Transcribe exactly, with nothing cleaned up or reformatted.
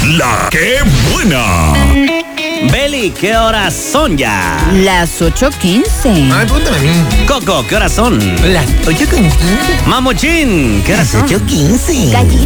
La que buena. Beli, ¿qué horas son ya? Las ocho quince. Ay, pregúntame a mí. Coco, ¿qué horas son? Las ocho con quince. Mamuchín, ¿qué horas son? ocho quince. Gallito.